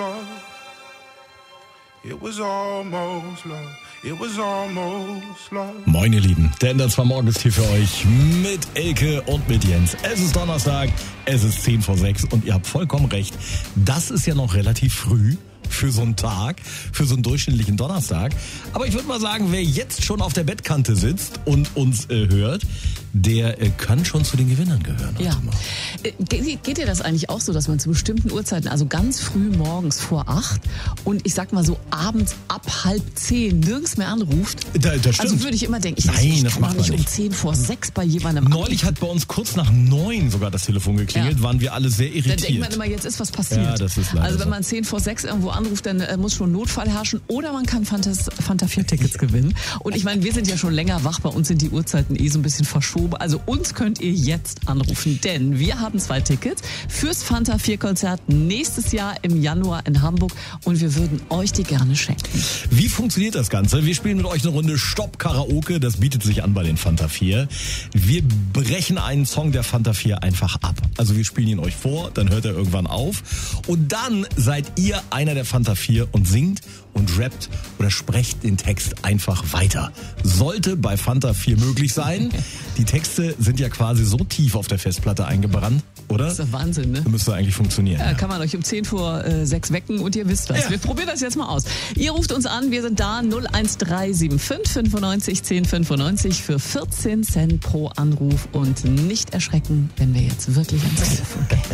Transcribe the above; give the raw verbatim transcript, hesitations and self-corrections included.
It was almost love. It was almost love. Moin ihr Lieben, der Ender zwar morgens hier für euch mit Elke und mit Jens. Es ist Donnerstag, es ist zehn vor sechs und ihr habt vollkommen recht. Das ist ja noch relativ früh für so einen Tag, für so einen durchschnittlichen Donnerstag. Aber ich würde mal sagen, wer jetzt schon auf der Bettkante sitzt und uns äh, hört, der äh, kann schon zu den Gewinnern gehören. Ja. Äh, geht, geht dir das eigentlich auch so, dass man zu bestimmten Uhrzeiten, also ganz früh morgens vor acht und ich sag mal so abends ab halb zehn nirgends mehr anruft? Da, das stimmt. Also würde ich immer denken, ich, Nein, ich das kann macht doch nicht man um nicht. zehn vor sechs bei jemandem Neulich hat bei uns kurz nach neun sogar das Telefon geklingelt, Ja. waren wir alle sehr Da irritiert. denkt man immer, jetzt ist was passiert. Ja, das ist leider also wenn so. man zehn vor sechs irgendwo anruft, dann äh, muss schon Notfall herrschen oder man kann Fantas, Fanta vier Tickets gewinnen. Und ich meine, wir sind ja schon länger wach, bei uns sind die Uhrzeiten eh so ein bisschen verschoben. Also uns könnt ihr jetzt anrufen, denn wir haben zwei Tickets fürs Fanta vier Konzert nächstes Jahr im Januar in Hamburg und wir würden euch die gerne schenken. Wie funktioniert das Ganze? Wir spielen mit euch eine Runde Stopp Karaoke. Das bietet sich an bei den Fanta vier. Wir brechen einen Song der Fanta vier einfach ab. Also wir spielen ihn euch vor, dann hört er irgendwann auf. Und dann seid ihr einer der Fanta vier und singt und rappt oder sprecht den Text einfach weiter. Sollte bei Fanta vier möglich sein. Die Texte sind ja quasi so tief auf der Festplatte eingebrannt, oder? Das ist doch Wahnsinn, ne? Müsste eigentlich funktionieren. Ja, Ja. kann man euch um zehn vor sechs wecken und ihr wisst das. Ja. Wir probieren das jetzt mal aus. Ihr ruft uns an, wir sind da null eins drei sieben fünf fünfundneunzig zehn fünfundneunzig für vierzehn Cent pro Anruf und nicht erschrecken, wenn wir jetzt wirklich ans Telefon gehen.